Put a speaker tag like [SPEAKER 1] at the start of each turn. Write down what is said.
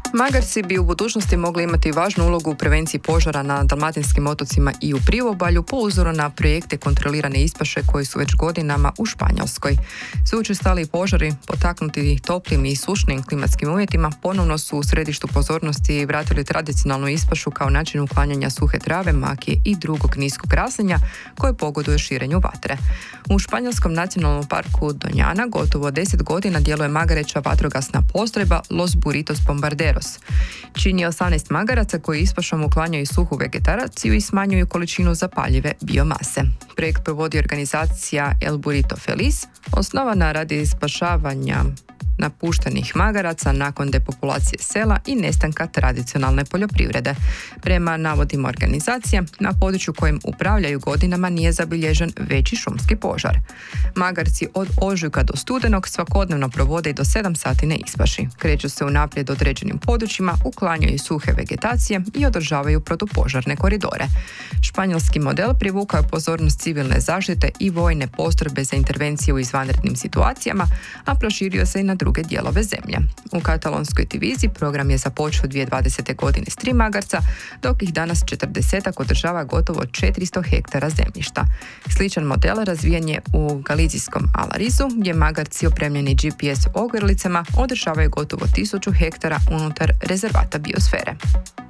[SPEAKER 1] Magarci bi u budućnosti mogli imati važnu ulogu u prevenciji požara na dalmatinskim otocima i u priobalju po uzoru na projekte kontrolirane ispaše koji su već godinama u Španjolskoj. Sve učestaliji požari, potaknuti toplim i sušnim klimatskim uvjetima, ponovno su u središtu pozornosti vratili tradicionalnu ispašu kao način uklanjanja suhe trave, makije i drugog niskog raslinja koje pogoduje širenju vatre. U Španjolskom nacionalnom parku Donjana gotovo 10 godina djeluje magareća vatrogasna postrojba Los Burritos Bombarderos. Čini 18 magaraca koji ispašom uklanjaju suhu vegetaciju i smanjuju količinu zapaljive biomase. Projekt provodi organizacija El Burrito Feliz, osnovana radi spašavanja napuštenih magaraca nakon depopulacije sela i nestanka tradicionalne poljoprivrede. Prema navodima organizacije, na području kojim upravljaju godinama nije zabilježen veći šumski požar. Magarci od ožujka do studenog svakodnevno provode i do 7 sati na ispaši. Kreću se u naprijed određenim područjima, uklanjaju suhe vegetacije i održavaju protupožarne koridore. Španjolski model privukao je pozornost civilne zaštite i vojne postrojbe za intervencije u izvanrednim situacijama, a proširio se i na druge dijelove zemlje. U katalonskoj diviziji program je započeo 2020. godine s 3 magarca, dok ih danas 40-ak održava gotovo 400 hektara zemljišta. Sličan model razvijen je u galizijskom Alarizu, gdje magarci opremljeni GPS ogrlicama održavaju gotovo 1000 hektara unutar rezervata biosfere.